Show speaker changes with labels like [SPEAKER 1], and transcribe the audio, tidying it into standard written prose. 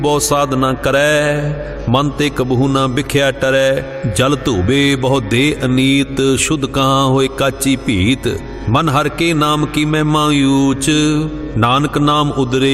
[SPEAKER 1] ਬਹੁ ਸਾਧਨਾ ਕਰੈ, ਮਨ ਤੇ ਕਬਹੂ ਨਾ ਬਿਖਿਆ ਟਰੈ। ਜਲ ਧੂਬੇ ਬਹੁ ਦੇ ਅਨੀਤ, ਸ਼ੁੱਧ ਕਹਾਂ ਹੋਏ ਕਾਚੀ ਭੀਤ। ਮਨ ਹਰ ਕੇ ਨਾਮ ਕੀ ਮਹਿਮਾ ਊਚ, ਨਾਨਕ ਨਾਮ ਉਦਰੇ